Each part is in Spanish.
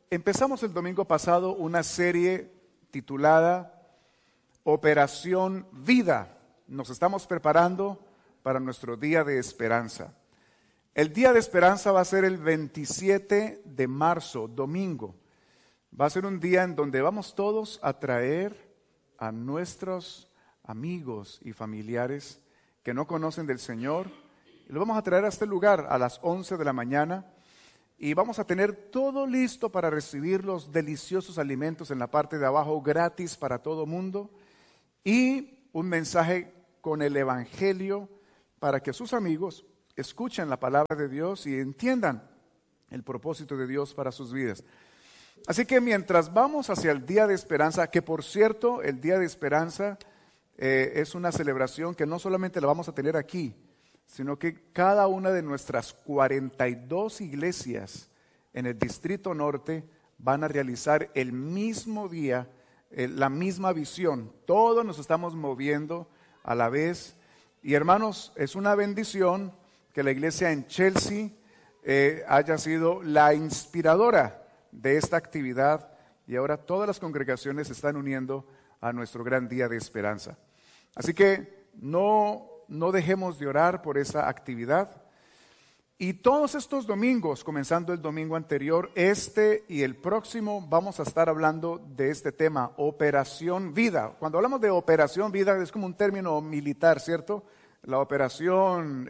Empezamos el domingo pasado una serie titulada Operación Vida. Nos estamos preparando para nuestro día de esperanza. El día de esperanza va a ser el 27 de marzo, domingo. Va a ser un día en donde vamos todos a traer a nuestros amigos y familiares que no conocen del Señor. Y lo vamos a traer a este lugar a las 11 de la mañana. Y vamos a tener todo listo para recibir los deliciosos alimentos en la parte de abajo, gratis para todo mundo. Y un mensaje con el Evangelio para que sus amigos escuchen la palabra de Dios y entiendan el propósito de Dios para sus vidas. Así que mientras vamos hacia el Día de Esperanza, que por cierto, el Día de Esperanza es una celebración que no solamente la vamos a tener aquí, sino que cada una de nuestras 42 iglesias en el Distrito Norte van a realizar el mismo día, la misma visión. Todos nos estamos moviendo a la vez. Y hermanos, es una bendición que la iglesia en Chelsea haya sido la inspiradora de esta actividad y ahora todas las congregaciones se están uniendo a nuestro gran día de esperanza. Así que no dejemos de orar por esa actividad. Y todos estos domingos, comenzando el domingo anterior, este y el próximo, vamos a estar hablando de este tema, Operación Vida. Cuando hablamos de Operación Vida es como un término militar, ¿cierto? La operación,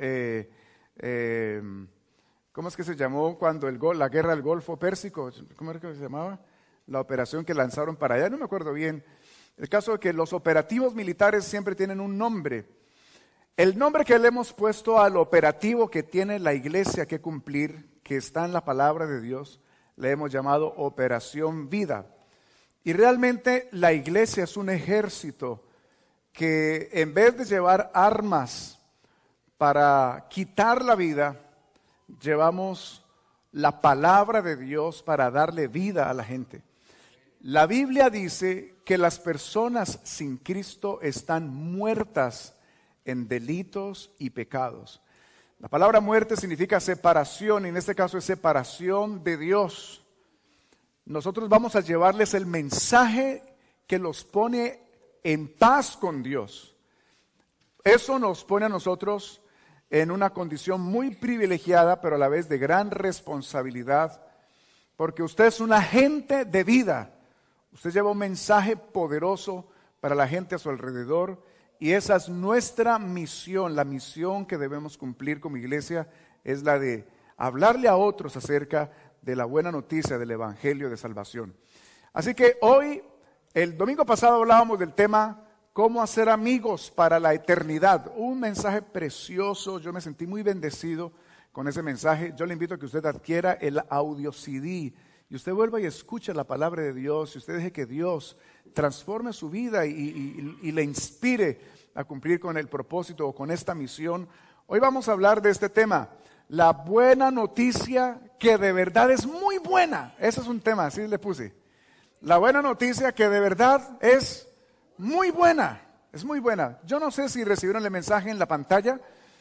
¿cómo es que se llamó cuando la guerra del Golfo Pérsico? ¿Cómo era que se llamaba? La operación que lanzaron para allá, no me acuerdo bien. El caso es que los operativos militares siempre tienen un nombre. El nombre que le hemos puesto al operativo que tiene la iglesia que cumplir, que está en la palabra de Dios, le hemos llamado Operación Vida. Y realmente la iglesia es un ejército que en vez de llevar armas para quitar la vida, llevamos la palabra de Dios para darle vida a la gente. La Biblia dice que las personas sin Cristo están muertas en delitos y pecados. La palabra muerte significa separación, y en este caso es separación de Dios. Nosotros vamos a llevarles el mensaje que los pone en paz con Dios. Eso nos pone a nosotros en una condición muy privilegiada, pero a la vez de gran responsabilidad, porque usted es un agente de vida. Usted lleva un mensaje poderoso para la gente a su alrededor, y esa es nuestra misión. La misión que debemos cumplir como iglesia es la de hablarle a otros acerca de la buena noticia del Evangelio de salvación. Así que hoy, el domingo pasado hablábamos del tema cómo hacer amigos para la eternidad. Un mensaje precioso, yo me sentí muy bendecido con ese mensaje. Yo le invito a que usted adquiera el audio CD y usted vuelva y escuche la palabra de Dios, y usted deje que Dios transforme su vida y le inspire a cumplir con el propósito o con esta misión. Hoy vamos a hablar de este tema, la buena noticia que de verdad es muy buena. Ese es un tema, así le puse. La buena noticia que de verdad es muy buena, es muy buena. Yo no sé si recibieron el mensaje en la pantalla.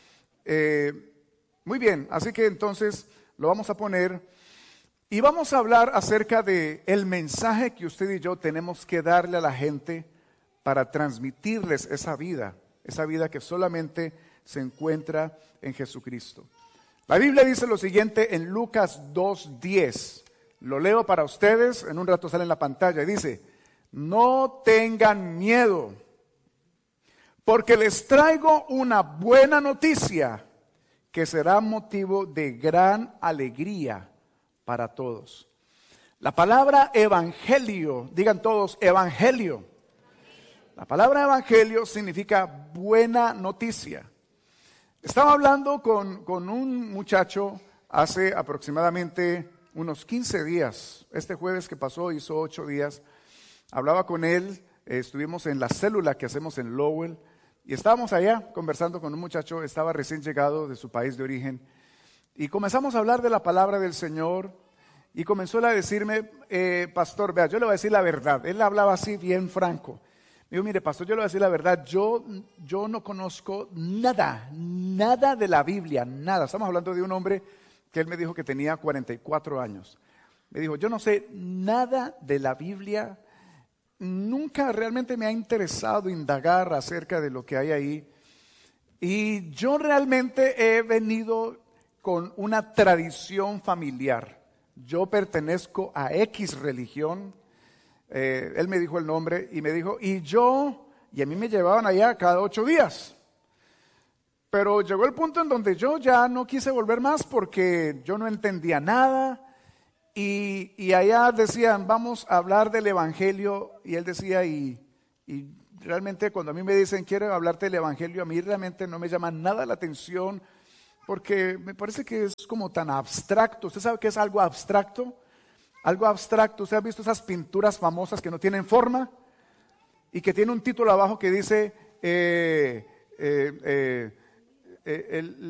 Muy bien, así que entonces lo vamos a poner. Y vamos a hablar acerca de el mensaje que usted y yo tenemos que darle a la gente para transmitirles esa vida que solamente se encuentra en Jesucristo. La Biblia dice lo siguiente en Lucas 2:10. Lo leo para ustedes, en un rato sale en la pantalla, y dice: no tengan miedo, porque les traigo una buena noticia que será motivo de gran alegría para todos. La palabra evangelio, digan todos evangelio. La palabra evangelio significa buena noticia. Estaba hablando con un muchacho hace aproximadamente unos 15 días. Este jueves que pasó hizo 8 días. Hablaba con él, estuvimos en la célula que hacemos en Lowell y estábamos allá conversando con un muchacho, estaba recién llegado de su país de origen. Y comenzamos a hablar de la palabra del Señor y comenzó él a decirme, pastor, vea, yo le voy a decir la verdad. Él hablaba así bien franco. Me dijo, mire, pastor, yo le voy a decir la verdad, yo no conozco nada de la Biblia, nada. Estamos hablando de un hombre que él me dijo que tenía 44 años. Me dijo, yo no sé nada de la Biblia, nunca realmente me ha interesado indagar acerca de lo que hay ahí. Y yo realmente he venido con una tradición familiar. Yo pertenezco a X religión. Él me dijo el nombre y me dijo, y a mí me llevaban allá cada 8 días. Pero llegó el punto en donde yo ya no quise volver más porque yo no entendía nada. Y allá decían, vamos a hablar del Evangelio. Y él decía, y realmente cuando a mí me dicen, quiero hablarte del Evangelio, a mí realmente no me llama nada la atención porque me parece que es como tan abstracto. ¿Usted sabe qué es algo abstracto? Algo abstracto. ¿Usted ha visto esas pinturas famosas que no tienen forma y que tiene un título abajo que dice